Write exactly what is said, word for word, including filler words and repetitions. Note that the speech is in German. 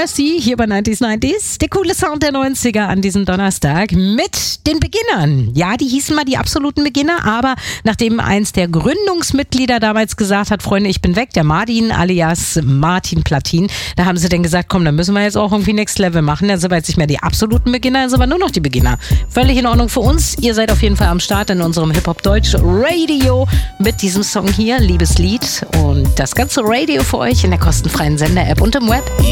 Mercy hier bei neunzig neunzig. Der coole Sound der neunziger an diesem Donnerstag mit den Beginnern. Ja, die hießen mal die absoluten Beginner, aber nachdem eins der Gründungsmitglieder damals gesagt hat, Freunde, ich bin weg, der Martin alias Martin Platin, da haben sie dann gesagt, komm, dann müssen wir jetzt auch irgendwie Next Level machen. Dann sind wir jetzt nicht mehr die absoluten Beginner, dann sind wir nur noch die Beginner. Völlig in Ordnung für uns. Ihr seid auf jeden Fall am Start in unserem Hip-Hop-Deutsch-Radio mit diesem Song hier, Liebeslied. Und das ganze Radio für euch in der kostenfreien Sender-App und im Web.